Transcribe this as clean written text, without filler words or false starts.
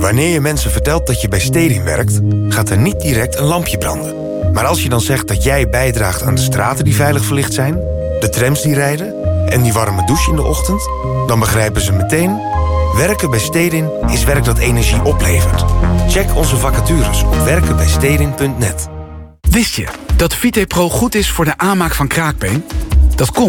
Wanneer je mensen vertelt dat je bij Stedin werkt, gaat er niet direct een lampje branden. Maar als je dan zegt dat jij bijdraagt aan de straten die veilig verlicht zijn, de trams die rijden en die warme douche in de ochtend, dan begrijpen ze meteen: werken bij Stedin is werk dat energie oplevert. Check onze vacatures op werkenbijstedin.net. Wist je dat VitePro goed is voor de aanmaak van kraakbeen? Dat komt